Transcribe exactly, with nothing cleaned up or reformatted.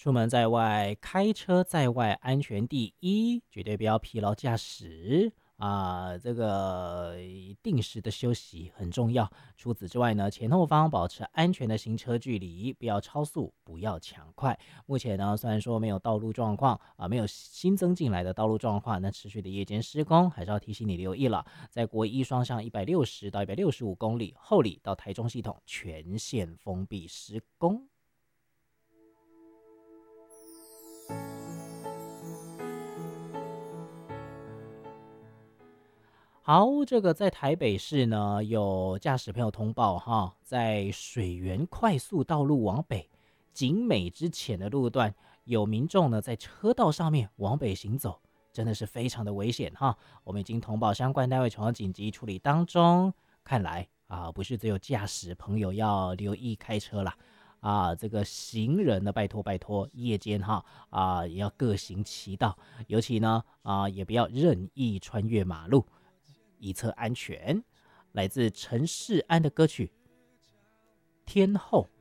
出门在外，开车在外，安全第一，绝对不要疲劳驾驶啊！这个定时的休息很重要。除此之外呢，前后方保持安全的行车距离，不要超速，不要抢快。目前呢，虽然说没有道路状况啊，没有新增进来的道路状况，那持续的夜间施工，还是要提醒你留意了。在国一双向一百六十到一百六十五公里，后里到台中系统全线封闭施工。好，这个在台北市呢，有驾驶朋友通报哈，在水源快速道路往北景美之前的路段，有民众呢在车道上面往北行走，真的是非常的危险哈。我们已经通报相关单位，从紧急处理当中。看来啊，不是只有驾驶朋友要留意开车啦。啊，这个行人呢，拜托拜托，夜间哈啊，也要各行其道，尤其呢啊，也不要任意穿越马路，以策安全。来自陈世安的歌曲《天后》。